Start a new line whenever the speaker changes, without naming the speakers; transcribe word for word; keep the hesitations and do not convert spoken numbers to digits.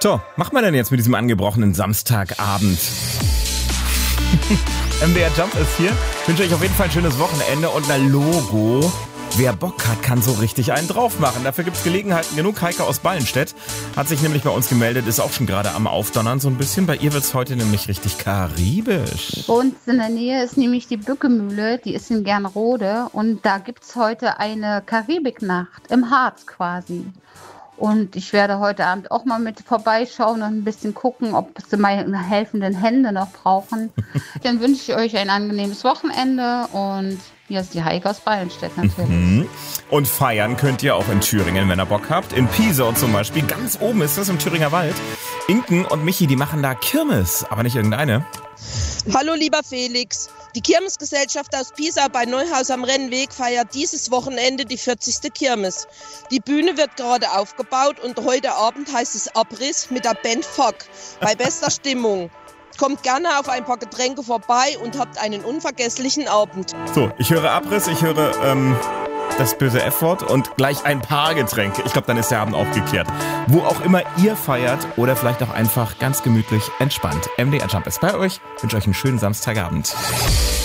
So, macht man denn jetzt mit diesem angebrochenen Samstagabend? M D R Jump ist hier. Ich wünsche euch auf jeden Fall ein schönes Wochenende und ein Logo. Wer Bock hat, kann so richtig einen drauf machen. Dafür gibt es Gelegenheiten genug. Heike aus Ballenstedt hat sich nämlich bei uns gemeldet, ist auch schon gerade am Aufdonnern so ein bisschen. Bei ihr wird es heute nämlich richtig karibisch.
Bei uns in der Nähe ist nämlich die Bückemühle, die ist in Gernrode. Und da gibt es heute eine Karibiknacht im Harz quasi. Und ich werde heute Abend auch mal mit vorbeischauen und ein bisschen gucken, ob sie meine helfenden Hände noch brauchen. Dann wünsche ich euch ein angenehmes Wochenende und hier ist die Heike aus Ballenstedt natürlich.
Mhm. Und feiern könnt ihr auch in Thüringen, wenn ihr Bock habt. In Pisau zum Beispiel, ganz oben ist das im Thüringer Wald. Inken und Michi, die machen da Kirmes, aber nicht irgendeine.
Hallo lieber Felix, die Kirmesgesellschaft aus Pisau bei Neuhaus am Rennweg feiert dieses Wochenende die vierzigste Kirmes. Die Bühne wird gerade aufgebaut und heute Abend heißt es Abriss mit der Band Fock bei bester Stimmung. Kommt gerne auf ein paar Getränke vorbei und habt einen unvergesslichen Abend.
So, ich höre Abriss, ich höre ähm, das böse F-Wort und gleich ein paar Getränke. Ich glaube, dann ist der Abend auch geklärt. Wo auch immer ihr feiert oder vielleicht auch einfach ganz gemütlich entspannt. M D R Jump ist bei euch. Ich wünsche euch einen schönen Samstagabend.